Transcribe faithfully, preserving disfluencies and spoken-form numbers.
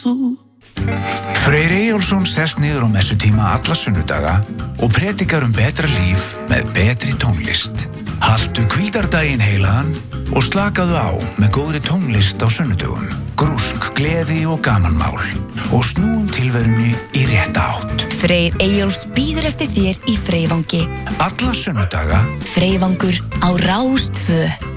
Freyr Eyjólfsson sest niður á messutíma alla sunnudaga og predikar um betra líf með betri tónlist. Haltu hvíldardaginn heilagan og slakaðu á með góðri tónlist á sunnudögum. Grúsk, gleði og gamanmál og snúum tilverunni í rétta átt. Freyr Eyjólfs bíður eftir þér í Freyvangi. Alla sunnudaga. Freyvangur á Rás tvö.